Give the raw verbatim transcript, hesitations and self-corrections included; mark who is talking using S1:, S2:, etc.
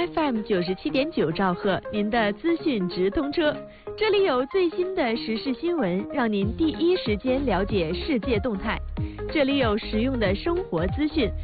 S1: F M 九十七点九兆赫，您的资讯直通车。这里有最新的时事新闻，让您第一时间了解世界动态。这里有实用的生活资讯，